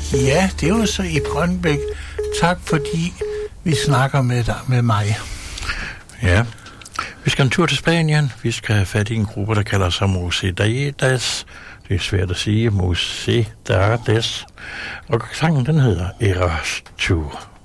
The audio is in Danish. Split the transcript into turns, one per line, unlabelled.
Ja, det var så i Grønbæk. Tak fordi vi snakker med mig.
Ja. Vi skal en tur til Spanien. Vi skal have fat i en gruppe, der kalder sig Mocedades. Det er svært at sige. Mocedades. Og sangen, den hedder Eras Tour.